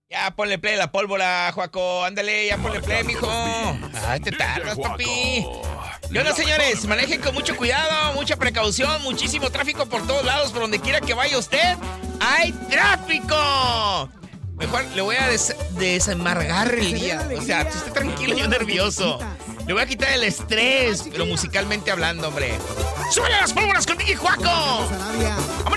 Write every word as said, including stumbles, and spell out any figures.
Ya ponle play a la pólvora, Juaco. Ándale, ya ponle play, mijo. Ay, te tardas, papi. ¿Qué onda, señores? Manejen con mucho cuidado, mucha precaución, muchísimo tráfico por todos lados, por donde quiera que vaya usted. ¡Hay tráfico! Mejor le voy a des desamargar el día. O sea, tú esté tranquilo, yo nervioso. Le voy a quitar el estrés, pero musicalmente hablando, hombre. ¡Súbele las pólvoras con D J Juaco!